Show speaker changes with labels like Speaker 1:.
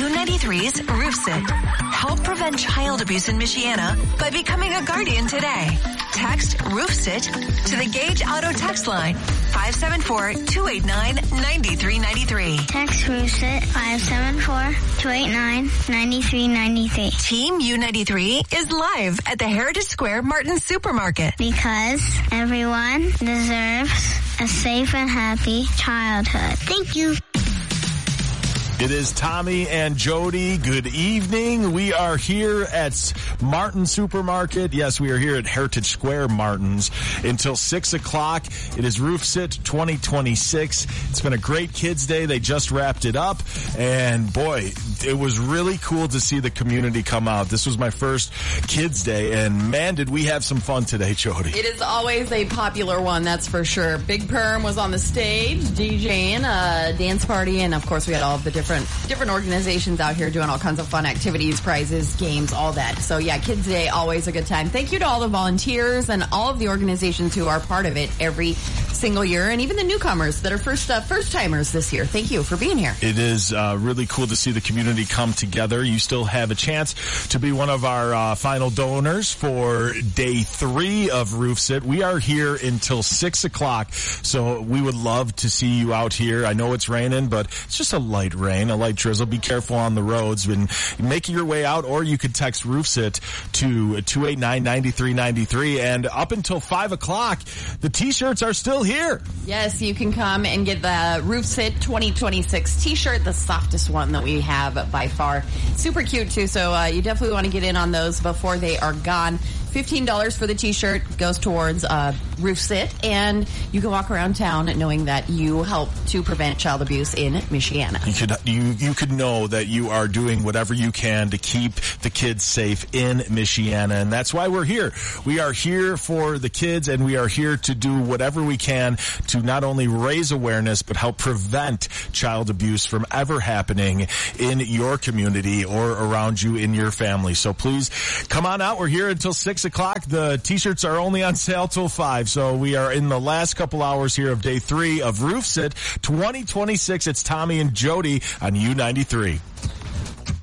Speaker 1: U93's Roof Sit. Help prevent child abuse in Michiana by becoming a guardian today. Text Roof Sit to the Gage Auto text line 574-289-9393.
Speaker 2: Text Roof Sit 574-289-9393.
Speaker 1: Team U93 is live at the Heritage Square Martin Supermarket.
Speaker 2: Because everyone deserves a safe and happy childhood. Thank you.
Speaker 3: It is Tommy and Jody. Good evening. We are here at Martin Supermarket. Yes, we are here at Heritage Square Martins until 6 o'clock. It is Roof Sit 2026. It's been a great Kids Day. They just wrapped it up. And boy, it was really cool to see the community come out. This was my first Kids Day. And man, did we have some fun today, Jody.
Speaker 4: It is always a popular one, that's for sure. Big Perm was on the stage, DJing, dance party, and of course we had all of the different organizations out here doing all kinds of fun activities, prizes, games, all that. So yeah, Kids Day, always a good time. Thank you to all the volunteers and all of the organizations who are part of it every single year, and even the newcomers that are first timers this year. Thank you for being here.
Speaker 3: It is really cool to see the community come together. You still have a chance to be one of our final donors for day 3 of Roof Sit. We are here until 6 o'clock, so we would love to see you out here. I know it's raining, but it's just a light rain, a light drizzle. Be careful on the roads when making your way out, or you could text Roof Sit to 289-9393. And up until 5 o'clock, the T-shirts are still here.
Speaker 4: Yes, you can come and get the Roof Sit 2026 T-shirt, the softest one that we have by far. Super cute, too, so you definitely want to get in on those before they are gone. $15 for the T-shirt goes towards Roof Sit, and you can walk around town knowing that you help to prevent child abuse in Michiana.
Speaker 3: You could know that you are doing whatever you can to keep the kids safe in Michiana, and that's why we're here. We are here for the kids, and we are here to do whatever we can to not only raise awareness, but help prevent child abuse from ever happening in your community or around you in your family. So please come on out. We're here until 6 o'clock. The T-shirts are only on sale till 5, so we are in the last couple hours here of day 3 of Roof Sit 2026. It's Tommy and Jody on U93.